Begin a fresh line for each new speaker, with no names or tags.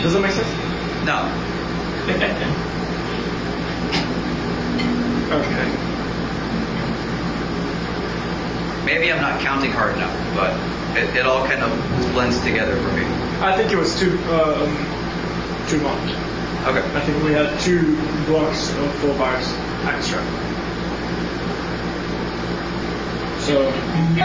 Does that make sense?
No.
Okay.
Maybe I'm not counting hard enough, but it all kind of blends together for me.
I think it was too much.
Okay.
I think we had 2 blocks of 4 bars extra. So